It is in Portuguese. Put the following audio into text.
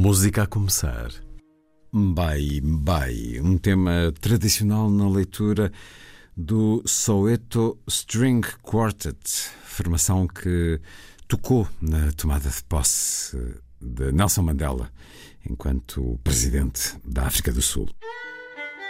Música a começar. Mbai, Mbai, um tema tradicional na leitura do Soweto String Quartet, formação que tocou na tomada de posse de Nelson Mandela enquanto presidente da África do Sul.